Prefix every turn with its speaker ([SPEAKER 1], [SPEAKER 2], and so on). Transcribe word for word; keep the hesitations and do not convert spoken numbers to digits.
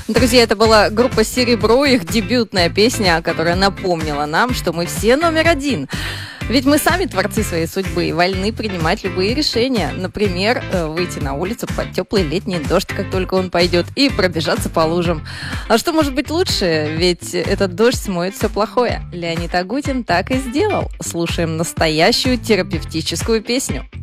[SPEAKER 1] Друзья, это была группа «Серебро», их дебютная песня, которая напомнила нам, что мы все номер один. Ведь мы сами творцы своей судьбы и вольны принимать любые решения. Например, выйти на улицу под теплый летний дождь, как только он пойдет, и пробежаться по лужам. А что может быть лучше? Ведь этот дождь смоет все плохое. Леонид Агутин так и сделал. Слушаем настоящую терапевтическую песню.